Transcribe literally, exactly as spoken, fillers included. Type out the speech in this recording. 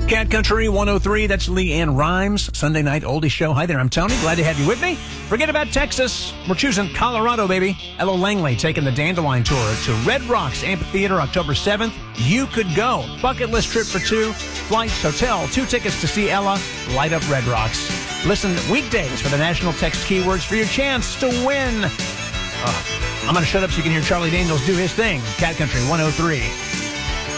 Cat Country one oh three, that's Leanne Rhymes, Sunday night oldie show. Hi there, I'm Tony. Glad to have you with me. Forget about Texas. We're choosing Colorado, baby. Ella Langley taking the Dandelion Tour to Red Rocks Amphitheater October seventh. You could go. Bucket list trip for two. Flights, hotel, two tickets to see Ella. Light up Red Rocks. Listen weekdays for the national text keywords for your chance to win. Uh, I'm going to shut up so you can hear Charlie Daniels do his thing. Cat Country one oh three.